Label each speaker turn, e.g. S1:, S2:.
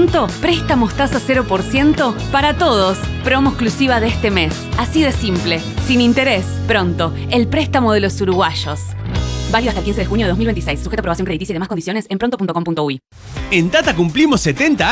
S1: Pronto, préstamos tasa 0% para todos. Promo exclusiva de este mes. Así de simple, sin interés. Pronto, el préstamo de los uruguayos. Válido hasta el 15 de junio de 2026. Sujeto a aprobación crediticia y demás condiciones en pronto.com.uy.
S2: En Tata cumplimos 70